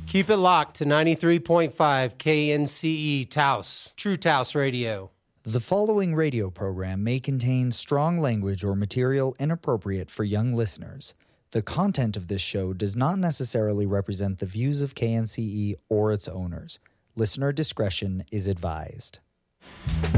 Keep it locked to 93.5 KNCE Taos, True Taos Radio. The following radio program may contain strong language or material inappropriate for young listeners. The content of this show does not necessarily represent the views of KNCE or its owners. Listener discretion is advised.